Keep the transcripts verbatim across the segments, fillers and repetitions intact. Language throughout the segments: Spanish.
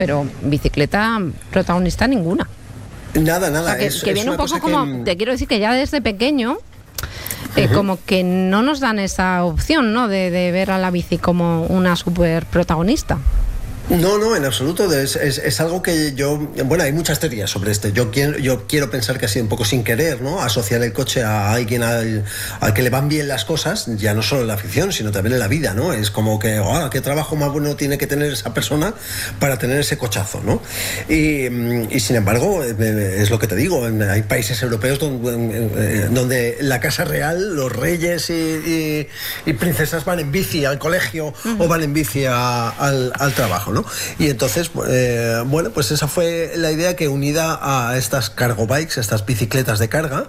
pero bicicleta protagonista ninguna. Nada, nada. O sea, que, es, que es viene un poco como, que... te quiero decir que ya desde pequeño, eh, uh-huh. como que no nos dan esa opción, ¿no? De, de ver a la bici como una súper protagonista. No, no, en absoluto. Es, es, es algo que yo... Bueno, hay muchas teorías sobre esto. Yo quiero, yo quiero pensar que ha sido un poco sin querer, ¿no? Asociar el coche a alguien al, al que le van bien las cosas, ya no solo en la afición, sino también en la vida, ¿no? Es como que, oh, ¿qué trabajo más bueno tiene que tener esa persona para tener ese cochazo, ¿no? Y, y sin embargo, es lo que te digo, hay países europeos donde, donde la casa real, los reyes y, y, y princesas van en bici al colegio uh-huh. o van en bici a, al, al trabajo, ¿no? Y entonces, eh, bueno, pues esa fue la idea, que unida a estas cargo bikes, estas bicicletas de carga,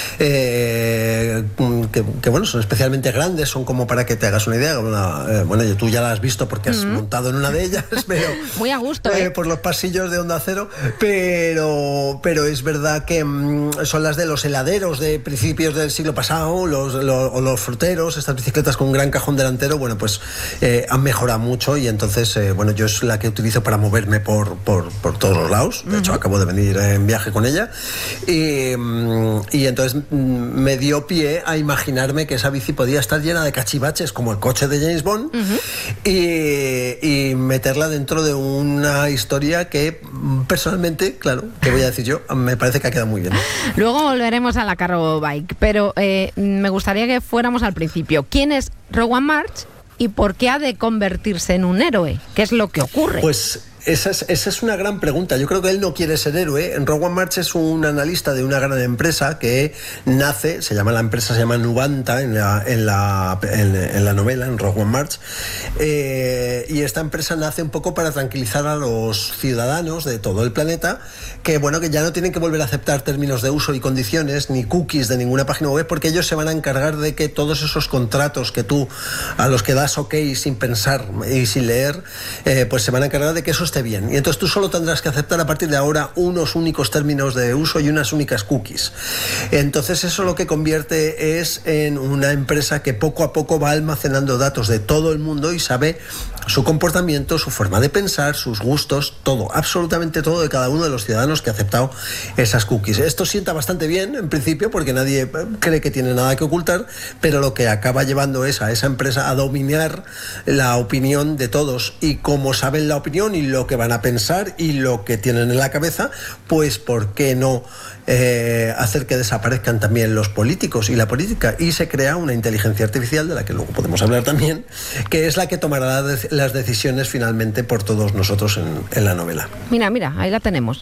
eh, que, que bueno, son especialmente grandes, son como para que te hagas una idea. Una, eh, bueno, tú ya la has visto porque has mm. montado en una de ellas, pero muy a gusto, ¿eh? Eh, por los pasillos de Onda Cero, pero, pero es verdad que mm, son las de los heladeros de principios del siglo pasado, los, los, o los fruteros, estas bicicletas con un gran cajón delantero, bueno, pues eh, han mejorado mucho, y entonces, eh, bueno, yo es la que utilizo para moverme por, por, por todos los lados. De hecho, uh-huh. acabo de venir en viaje con ella, y, y entonces me dio pie a imaginarme que esa bici podía estar llena de cachivaches como el coche de James Bond, uh-huh. y, y meterla dentro de una historia que personalmente, claro, ¿qué voy a decir yo? Me parece que ha quedado muy bien. Luego volveremos a la cargo bike, pero eh, me gustaría que fuéramos al principio. ¿Quién es Rowan March y por qué ha de convertirse en un héroe? ¿Qué es lo que ocurre? Pues esa es, esa es una gran pregunta. Yo creo que él no quiere ser héroe. Rowan March es un analista de una gran empresa que nace, se llama la empresa, se llama Nuvanta en la, en la, en, en la novela, en Rowan March, eh, y esta empresa nace un poco para tranquilizar a los ciudadanos de todo el planeta, que bueno, que ya no tienen que volver a aceptar términos de uso y condiciones ni cookies de ninguna página web, porque ellos se van a encargar de que todos esos contratos que tú, a los que das ok sin pensar y sin leer, eh, pues se van a encargar de que eso esté bien, y entonces tú solo tendrás que aceptar a partir de ahora unos únicos términos de uso y unas únicas cookies. Entonces eso lo que convierte es en una empresa que poco a poco va almacenando datos de todo el mundo y sabe su comportamiento, su forma de pensar, sus gustos, todo, absolutamente todo de cada uno de los ciudadanos que ha aceptado esas cookies. Esto sienta bastante bien en principio porque nadie cree que tiene nada que ocultar, pero lo que acaba llevando es a esa empresa a dominar la opinión de todos, y como saben la opinión y lo que van a pensar y lo que tienen en la cabeza, pues ¿por qué no eh, hacer que desaparezcan también los políticos y la política? Y se crea una inteligencia artificial, de la que luego podemos hablar también, que es la que tomará las decisiones finalmente por todos nosotros en, en la novela. Mira, mira, ahí la tenemos.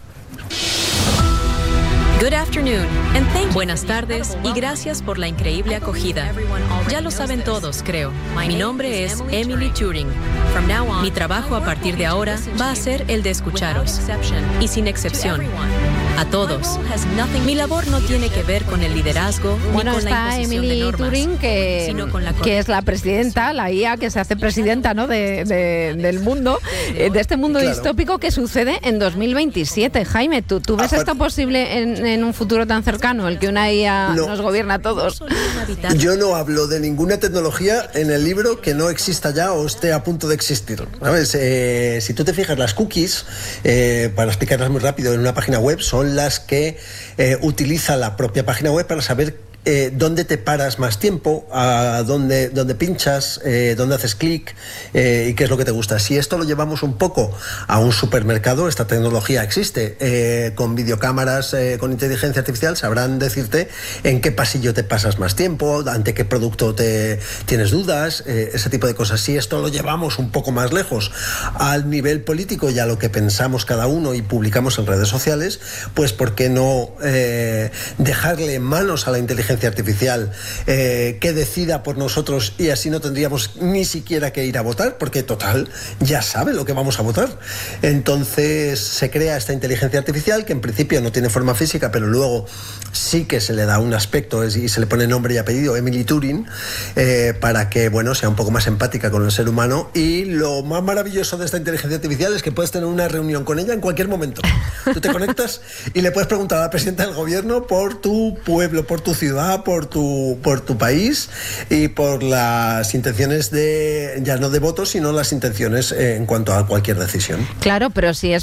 Good afternoon, and thank Buenas tardes y gracias por la increíble acogida. Ya lo saben todos, creo. Mi nombre es Emily Turing. Mi trabajo a partir de ahora va a ser el de escucharos, y sin excepción. A todos. Mi labor no tiene que ver con el liderazgo bueno, ni con la está imposición Emily de normas, Turing, que, sino con la que es la presidenta, la I A que se hace presidenta, ¿no? de, de, del mundo, de este mundo claro. distópico que sucede en dos mil veintisiete. Jaime, ¿tú, tú ves esto posible en, en un futuro tan cercano, el que una I A no. nos gobierna a todos? Yo no hablo de ninguna tecnología en el libro que no exista ya o esté a punto de existir. ¿Sabes? Eh, si tú te fijas, las cookies, eh, para explicarlas muy rápido, en una página web son las que eh, utiliza la propia página web para saber Eh, dónde te paras más tiempo, a dónde, dónde pinchas, eh, dónde haces clic, eh, y qué es lo que te gusta. Si esto lo llevamos un poco a un supermercado, esta tecnología existe, eh, con videocámaras, eh, con inteligencia artificial, sabrán decirte en qué pasillo te pasas más tiempo, ante qué producto te tienes dudas, eh, ese tipo de cosas. Si esto lo llevamos un poco más lejos al nivel político y a lo que pensamos cada uno y publicamos en redes sociales, pues ¿por qué no eh, dejarle manos a la inteligencia artificial eh, que decida por nosotros, y así no tendríamos ni siquiera que ir a votar, porque total ya sabe lo que vamos a votar? Entonces se crea esta inteligencia artificial que en principio no tiene forma física, pero luego sí que se le da un aspecto y se le pone nombre y apellido, Emily Turing, eh, para que bueno, sea un poco más empática con el ser humano. Y lo más maravilloso de esta inteligencia artificial es que puedes tener una reunión con ella en cualquier momento. Tú te conectas y le puedes preguntar a la presidenta del gobierno por tu pueblo, por tu ciudad, por tu, por tu país, y por las intenciones de, ya no de voto, sino las intenciones en cuanto a cualquier decisión. Claro, pero si es